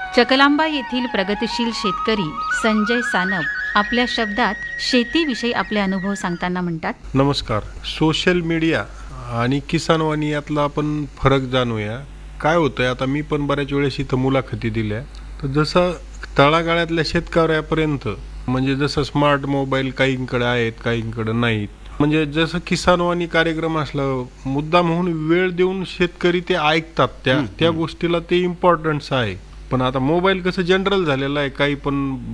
चकलांबा येथील प्रगतिशील शेतकरी संजय सानप आपल्या शब्दात शेतीविषयी आपले अनुभव सांगताना म्हणतात. नमस्कार. सोशल मीडिया आणि किसानवाणी यातला आपण फरक जाणूया. काय होतंय, आता मी पण बऱ्याच वेळेस इथं मुलाखती दिल्या, तर जसं तळागाळातल्या शेतकऱ्यापर्यंत म्हणजे जसं स्मार्ट मोबाईल काहींकडे आहेत काहींकडे नाहीत, म्हणजे जसं किसानवाणी कार्यक्रम असला मुद्दा म्हणून वेळ देऊन शेतकरी ते ऐकतात, त्या गोष्टीला ते इम्पॉर्टन्स आहे. पण आता मोबाईल कसं जनरल झालेला आहे, काही पण